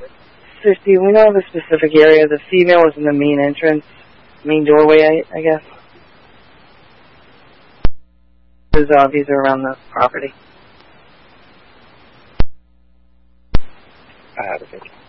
50, we know the specific area. The female was in the main entrance, main doorway, I guess. These are around the property. I have a picture.